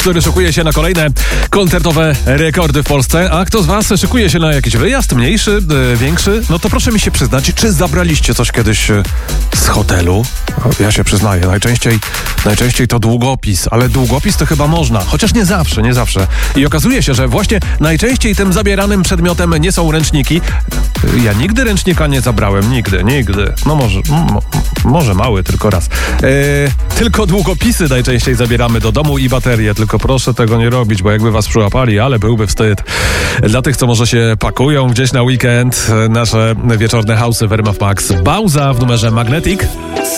który szykuje się na kolejne koncertowe rekordy w Polsce. A kto z was szykuje się na jakiś wyjazd, mniejszy, większy? No to proszę mi się przyznać, czy zabraliście coś kiedyś z hotelu? Ja się przyznaję, najczęściej to długopis, ale długopis to chyba można, chociaż nie zawsze. I okazuje się, że właśnie najczęściej tym zabieranym przedmiotem nie są ręczniki. Ja nigdy ręcznika nie zabrałem, nigdy. No może mały, tylko raz. Tylko długopisy najczęściej zabieramy do domu i baterie, tylko proszę tego nie robić, bo jakby was przyłapali, ale byłby wstyd. Dla tych, co może się pakują gdzieś na weekend, nasze wieczorne house'y w RMF Max. Bauza w numerze Magnetic.